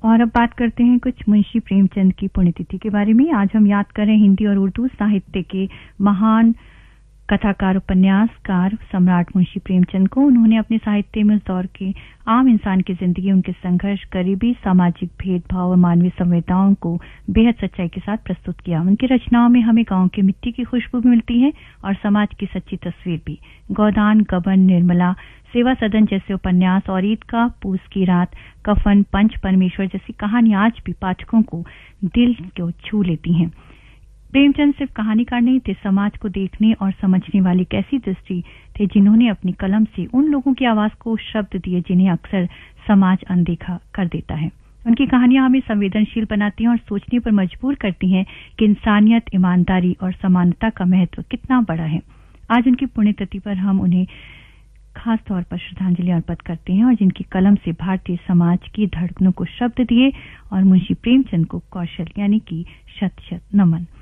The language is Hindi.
और अब बात करते हैं कुछ मुंशी प्रेमचंद की पुण्यतिथि के बारे में। आज हम याद करें हिंदी और उर्दू साहित्य के महान कथाकार, उपन्यासकार सम्राट मुंशी प्रेमचंद को। उन्होंने अपने साहित्य में उस दौर के आम इंसान की जिंदगी, उनके संघर्ष, गरीबी, सामाजिक भेदभाव और मानवीय संवेदनाओं को बेहद सच्चाई के साथ प्रस्तुत किया। उनकी रचनाओं में हमें गांव की मिट्टी की खुशबू भी मिलती है और समाज की सच्ची तस्वीर भी। गोदान, गबन, निर्मला, सेवा सदन जैसे उपन्यास और ईद का पूस की रात, कफन, पंच परमेश्वर जैसी कहानी आज भी पाठकों को दिल को छू लेती हैं। प्रेमचंद सिर्फ कहानीकार नहीं थे, समाज को देखने और समझने वाली एक ऐसी दृष्टि थे जिन्होंने अपनी कलम से उन लोगों की आवाज को शब्द दिए जिन्हें अक्सर समाज अनदेखा कर देता है। उनकी कहानियां हमें संवेदनशील बनाती हैं और सोचने पर मजबूर करती हैं कि इंसानियत, ईमानदारी और समानता का महत्व कितना बड़ा है। आज उनकी पुण्यतिथि पर हम उन्हें खास तौर पर श्रद्धांजलि अर्पित करते हैं और जिनकी कलम से भारतीय समाज की धड़कनों को शब्द दिए और मुंशी प्रेमचंद को कौशल यानी कि शत शत नमन।